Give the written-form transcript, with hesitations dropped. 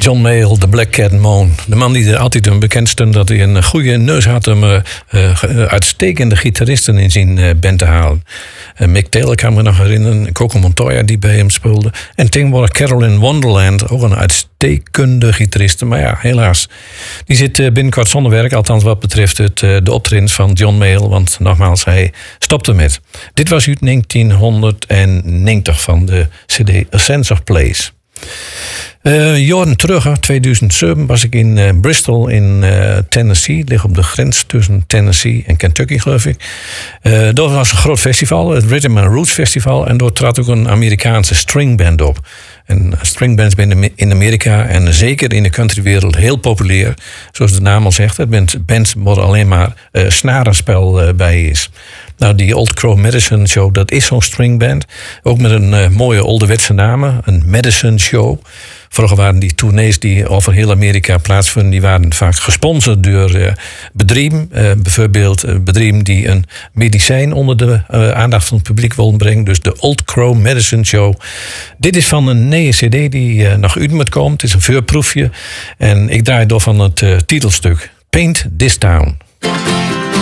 John Mayall, de Black Cat Moan. De man die er altijd een bekend stond dat hij een goede neus had om uitstekende gitaristen in zijn band te halen. Mick Taylor kan me nog herinneren. Coco Montoya die bij hem speelde. En tegenwoordig Carolyn Wonderland, ook een uitstekende gitariste. Maar ja, helaas. Die zit binnenkort zonder werk. Althans wat betreft de optredens van John Mayall. Want nogmaals, hij stopte met. Dit was uit 1990 van de CD A Sense of Place. Jaren terug, 2007, was ik in Bristol in Tennessee. Het ligt op de grens tussen Tennessee en Kentucky, geloof ik. Dat was een groot festival, het Rhythm and Roots Festival. En daar trad ook een Amerikaanse stringband op. En stringbands zijn in Amerika en zeker in de countrywereld heel populair. Zoals de naam al zegt, het zijn bands waar alleen maar snarenspel bij is. Nou, die Old Crow Medicine Show, dat is zo'n stringband. Ook met een mooie ouderwetse naam, een Medicine Show. Vroeger waren die tournees die over heel Amerika plaatsvonden, die waren vaak gesponsord door bedrijven. Bijvoorbeeld bedrijven die een medicijn onder de aandacht van het publiek wilden brengen. Dus de Old Crow Medicine Show. Dit is van een nieuwe cd die nog uit moet komen. Het is een voorproefje. En ik draai door van het titelstuk Paint This Town.